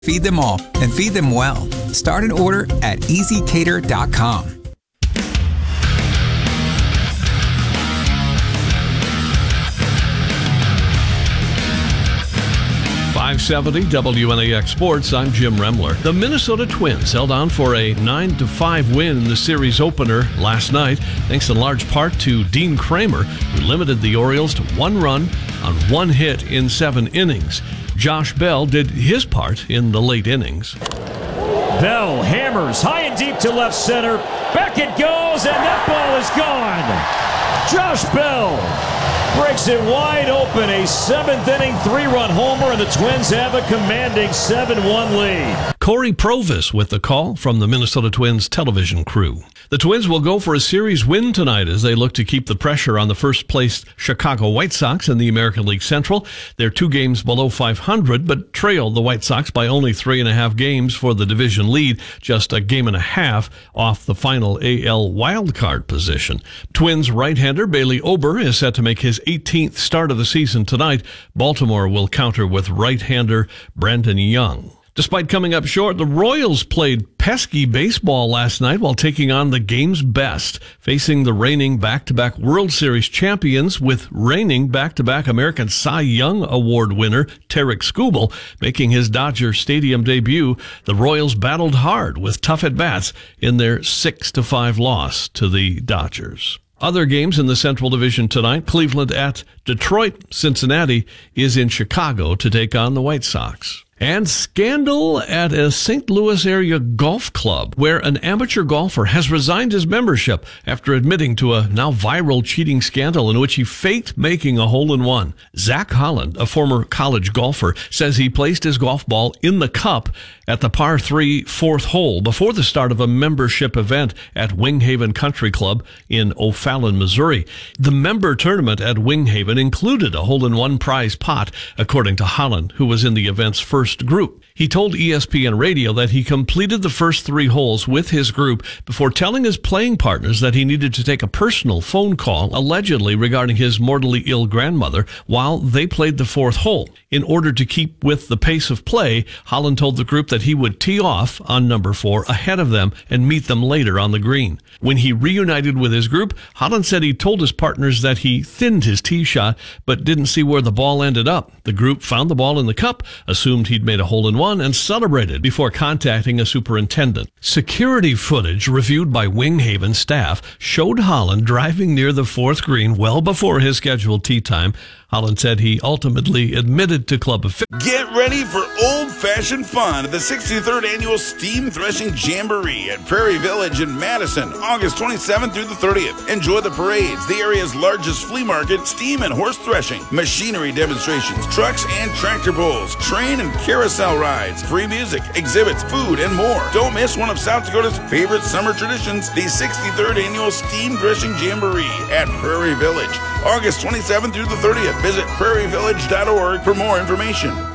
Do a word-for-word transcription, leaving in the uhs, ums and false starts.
Feed them all and feed them well. Start an order at easy cater dot com. five seventy W N A X Sports, I'm Jim Remler. The Minnesota Twins held on for a nine to five win in the series opener last night, thanks in large part to Dean Kramer, who limited the Orioles to one run on one hit in seven innings. Josh Bell did his part in the late innings. Bell hammers high and deep to left center. Back it goes, and that ball is gone. Josh Bell breaks it wide open. A seventh inning three-run homer, and the Twins have a commanding seven one lead. Corey Provis with the call from the Minnesota Twins television crew. The Twins will go for a series win tonight as they look to keep the pressure on the first-placed Chicago White Sox in the American League Central. They're two games below five hundred, but trail the White Sox by only three and a half games for the division lead, just a game and a half off the final A L wildcard position. Twins right-hander Bailey Ober is set to make his eighteenth start of the season tonight. Baltimore will counter with right-hander Brandon Young. Despite coming up short, the Royals played pesky baseball last night while taking on the game's best, facing the reigning back-to-back World Series champions with reigning back-to-back American Cy Young Award winner Tarik Skubal making his Dodger Stadium debut. The Royals battled hard with tough at-bats in their six to five loss to the Dodgers. Other games in the Central Division tonight: Cleveland at Detroit. Cincinnati is in Chicago to take on the White Sox. And scandal at a Saint Louis area golf club where an amateur golfer has resigned his membership after admitting to a now viral cheating scandal in which he faked making a hole-in-one. Zach Holland, a former college golfer, says he placed his golf ball in the cup at the par three fourth hole before the start of a membership event at Winghaven Country Club in O'Fallon, Missouri. The member tournament at Winghaven included a hole-in-one prize pot, according to Holland, who was in the event's first group. He told E S P N Radio that he completed the first three holes with his group before telling his playing partners that he needed to take a personal phone call, allegedly regarding his mortally ill grandmother, while they played the fourth hole. In order to keep with the pace of play, Holland told the group that he would tee off on number four ahead of them and meet them later on the green. When he reunited with his group, Holland said he told his partners that he thinned his tee shot but didn't see where the ball ended up. The group found the ball in the cup, assumed he'd made a hole-in-one, and celebrated before contacting a superintendent. Security footage reviewed by Winghaven staff showed Holland driving near the fourth green well before his scheduled tee time. Holland said he ultimately admitted to club officials. Get ready for old-fashioned fun at the sixty-third Annual Steam Threshing Jamboree at Prairie Village in Madison, August twenty-seventh through the thirtieth. Enjoy the parades, the area's largest flea market, steam and horse threshing, machinery demonstrations, trucks and tractor pulls, train and carousel rides, free music, exhibits, food, and more. Don't miss one of South Dakota's favorite summer traditions, the sixty-third Annual Steam Threshing Jamboree at Prairie Village, August twenty-seventh through the thirtieth. Visit prairie village dot org for more information.